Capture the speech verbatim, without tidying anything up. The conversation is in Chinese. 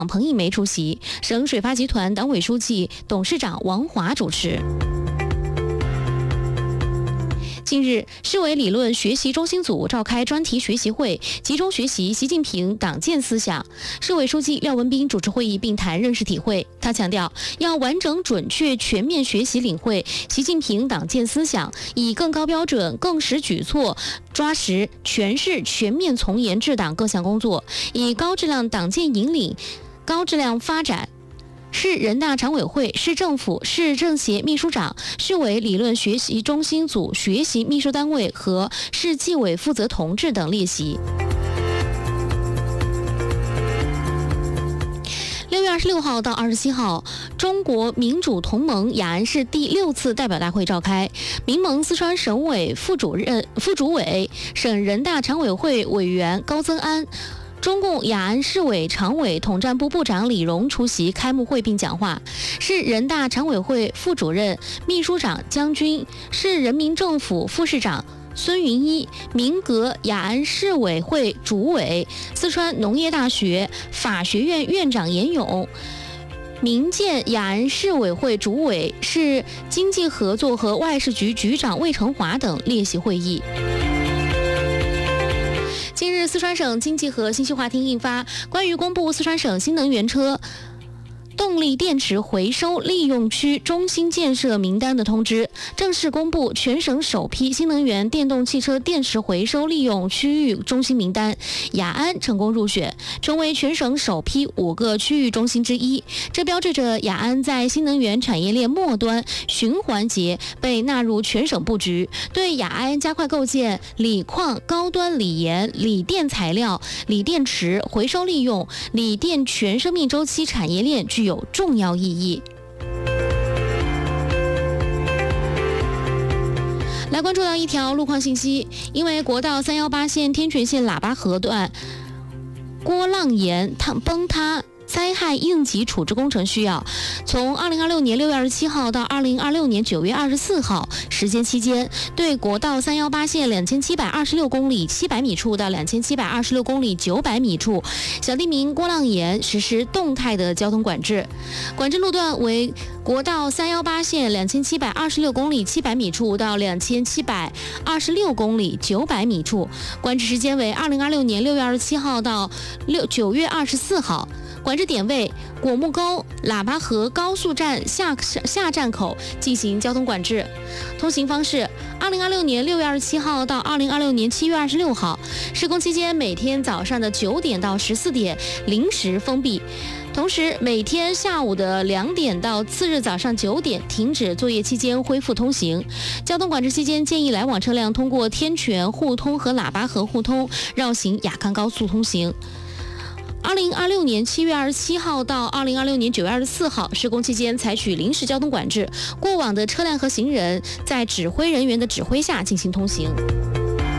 彭一梅出席，省水发集团党委书记、董事长王华主持。近日，市委理论学习中心组召开专题学习会，集中学习习近平党建思想。市委书记廖文斌主持会议并谈认识体会。他强调，要完整、准确、全面学习领会习近平党建思想，以更高标准、更实举措抓实全市全面从严治党各项工作，以高质量党建引领高质量发展。市人大常委会、市政府、市政协秘书长、市委理论学习中心组学习秘书单位和市纪委负责同志等列席。六月二十六号到二十七号，中国民主同盟雅安市第六次代表大会召开，民盟四川省委副主任、副主委、省人大常委会委员高增安。中共雅安市委常委统战部部长李荣出席开幕会并讲话，市人大常委会副主任、秘书长江军，市人民政府副市长孙云一，民革雅安市委会主委，四川农业大学法学院院长严勇，民建雅安市委会主委、市经济合作和外事局局长魏成华等列席会议。近日，四川省经济和信息化厅印发关于公布四川省新能源车动力电池回收利用区中心建设名单的通知，正式公布全省首批新能源电动汽车电池回收利用区域中心名单，雅安成功入选，成为全省首批五个区域中心之一。这标志着雅安在新能源产业链末端循环节被纳入全省布局，对雅安加快构建锂矿、高端锂盐、锂电材料、锂电池回收利用、锂电全生命周期产业链具有有重要意义。来关注到一条路况信息，因为国道三一八线天泉线喇叭河段郭浪岩崩塌灾害应急处置工程需要，从二零二六年六月二十七号到二零二六年九月二十四号时间期间，对国道三一八线两千七百二十六公里七百米处到两千七百二十六公里九百米处小地名郭浪岩实施动态的交通管制，管制路段为国道三一八线两千七百二十六公里七百米处到两千七百二十六公里九百米处，管制时间为二零二六年六月二十七号到六九月二十四号。管制点位果木沟喇叭河高速站下下站口进行交通管制。通行方式：二零二六年六月二十七号到二零二六年七月二十六号，施工期间每天早上的九点到十四点临时封闭，同时每天下午的两点到次日早上九点停止作业期间恢复通行。交通管制期间，建议来往车辆通过天泉互通和喇叭河互通绕行雅康高速通行。二零二六年七月二十七号到二零二六年九月二十四号施工期间采取临时交通管制，过往的车辆和行人在指挥人员的指挥下进行通行。